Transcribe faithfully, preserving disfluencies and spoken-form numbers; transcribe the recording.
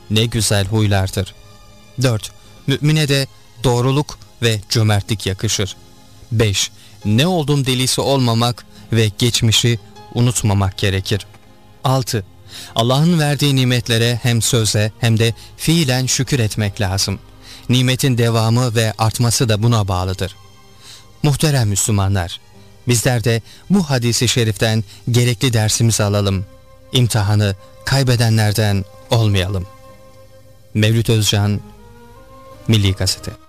ne güzel huylardır. dört. Mümine de doğruluk ve cömertlik yakışır. beş. Ne oldum delisi olmamak ve geçmişi unutmamak gerekir. altı. Allah'ın verdiği nimetlere hem sözle hem de fiilen şükür etmek lazım. Nimetin devamı ve artması da buna bağlıdır. Muhterem Müslümanlar, bizler de bu hadisi şeriften gerekli dersimizi alalım. İmtihanı kaybedenlerden olmayalım. Mevlüt Özcan, Milli Gazete.